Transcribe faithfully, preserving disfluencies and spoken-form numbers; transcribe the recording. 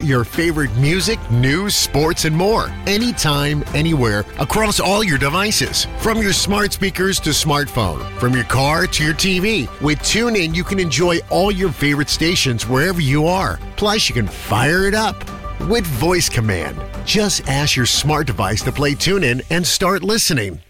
your favorite music, news, sports, and more. Anytime, anywhere, across all your devices. From your smart speakers to smartphone. From your car to your T V. With TuneIn, you can enjoy all your favorite stations wherever you are. Plus, you can fire it up with voice command. Just ask your smart device to play TuneIn and start listening.